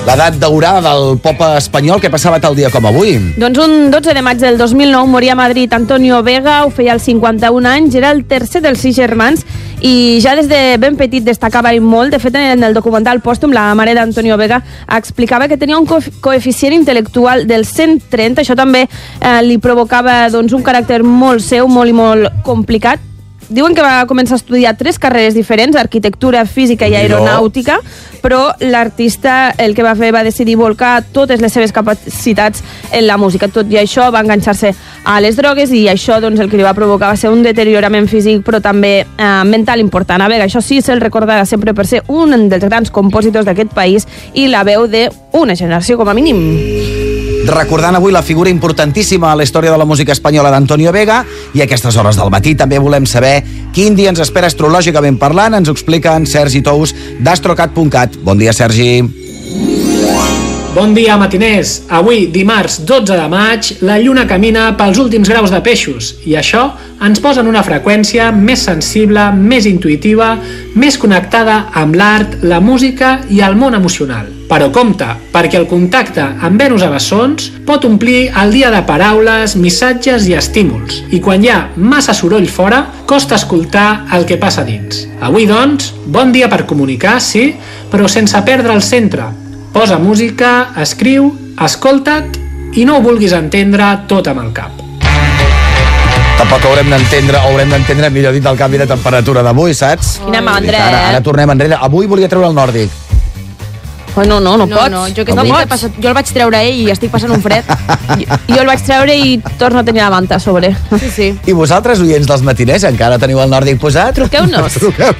l'edat daurada del pop espanyol. Què passava tal dia com avui? Doncs un 12 de maig del 2009 moria a Madrid Antonio Vega, ho feia als 51 anys, era el tercer dels 6 germans i ja des de ben petit destacava i molt. De fet, en el documental pòstum, la mare d'Antonio Vega explicava que tenia un coeficient intel·lectual del 130. Això també li provocava doncs, un caràcter molt seu, molt i molt complicat. Diuen que va començar a estudiar 3 carreres diferents, arquitectura, física i aeronàutica, però l'artista el que va fer va decidir volcar totes les seves capacitats en la música. Tot i això va enganxar-se a les drogues i això doncs, el que li va provocar va ser un deteriorament físic però també mental important. A veure, això sí, se'l recordarà sempre per ser un dels grans compositors d'aquest país i la veu d'una generació com a mínim. Recordant avui la figura importantíssima a la història de la música espanyola d'Antonio Vega, i a aquestes hores del matí també volem saber quin dia ens espera astrològicament parlant. Ens ho explica en Sergi Tous d'astrocat.cat. Bon dia, Sergi. Bon dia, matiners. Avui, dimarts 12 de maig, la lluna camina pels últims graus de peixos i això ens posa en una freqüència més sensible, més intuïtiva, més connectada amb l'art, la música i el món emocional. Però compte, perquè el contacte amb Venus a bessons pot omplir el dia de paraules, missatges i estímuls. I quan hi ha massa soroll fora, costa escoltar el que passa dins. Avui, doncs, bon dia per comunicar, sí, però sense perdre el centre. Posa música, escriu, escolta't i no ho vulguis entendre tot amb el cap. Tampoc haurem d'entendre, millor dit, el canvi de temperatura d'avui, saps? Quina mandra, Ara tornem enrere. Avui volia treure el nòrdic. Oh, no pots. No, jo el vaig treure i estic passant un fred. Jo el vaig treure i torno a tenir la manta a sobre. Sí. I vosaltres, oients dels matiners, encara teniu el nòrdic posat? Truqueu-nos.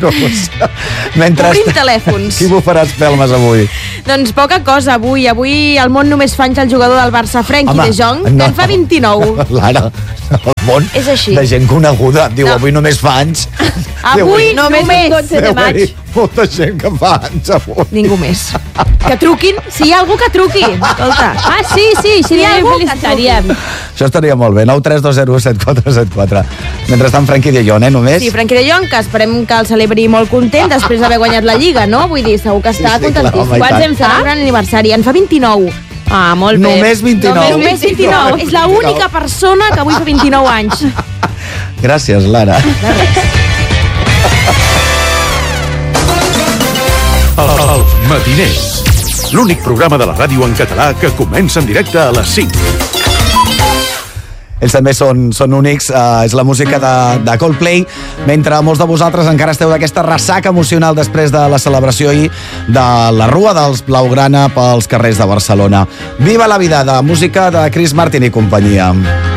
Obrim telèfons. Qui bufarà espelmes avui? Doncs poca cosa avui. Avui el món només fa anys el jugador del Barça, Frenkie de Jong, que en fa 29. Lara, el món és així. De gent coneguda. Diu, avui només fa anys. Avui només el 12 de maig. Molta gent que fa anys avui. Ningú més. Que truquin, si hi ha algú que truqui. Escolta. Sí, si hi ha algú que truqui. Això estaria molt bé. 932017474. Mentrestant, Frenkie de Jong, només? Sí, Frenkie de Jong, que esperem que el celebri molt content després d'haver guanyat la Lliga, no? Vull dir, segur que està contentíssim. Quants en fa? Un gran aniversari. En fa 29. Ah, molt bé. Només 29. Només 29. És l'única persona que avui fa 29 anys. Gràcies, Lara. De res. Els matiners. L'únic programa de la ràdio en català que comença en directe a les 5. Ells també són únics, és la música de Coldplay, mentre molts de vosaltres encara esteu d'aquesta ressaca emocional després de la celebració ahir de la Rua dels Blaugrana pels carrers de Barcelona. Viva la vida, de música de Chris Martin i companyia.